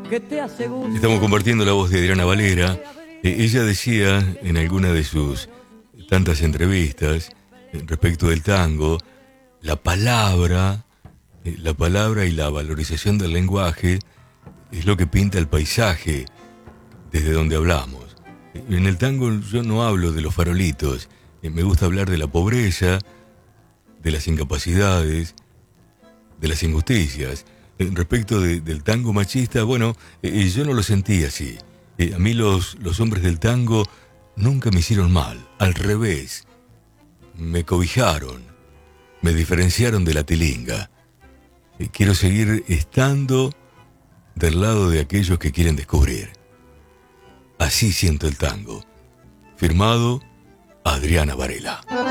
que te hace gusto. Estamos compartiendo la voz de Adriana Valera. Ella decía en alguna de sus tantas entrevistas respecto del tango, la palabra y la valorización del lenguaje es lo que pinta el paisaje desde donde hablamos. En el tango yo no hablo de los farolitos, me gusta hablar de la pobreza, de las incapacidades, de las injusticias. Respecto del tango machista, bueno, yo no lo sentí así. A mí los hombres del tango nunca me hicieron mal, al revés. Me cobijaron, me diferenciaron de la tilinga. Quiero seguir estando del lado de aquellos que quieren descubrir. Así siento el tango. Firmado Adriana Varela.